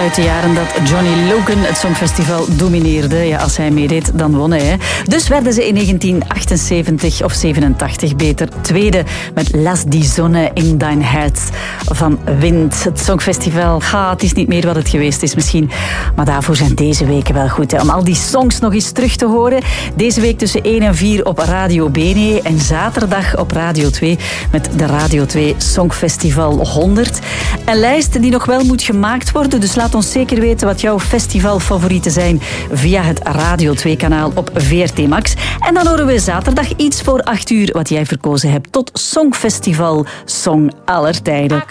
uit de jaren dat Johnny Logan het Songfestival domineerde. Ja, als hij meedeed, dan won hij. Hè. Dus werden ze in 1978 of 87 beter tweede met Lass die Sonne in dein Herz van Wind. Het Songfestival, het is niet meer wat het geweest is misschien. Maar daarvoor zijn deze weken wel goed. Hè, om al die songs nog eens terug te horen. Deze week tussen 1 en 4 op Radio Bene. En zaterdag op Radio 2 met de Radio 2 Songfestival 100. Een lijst die nog wel moet gemaakt worden. Dus laat ons zeker weten wat jouw festivalfavorieten zijn via het Radio 2-kanaal op VRT Max. En dan horen we zaterdag iets voor 8 uur wat jij verkozen hebt tot Songfestival Song aller tijden.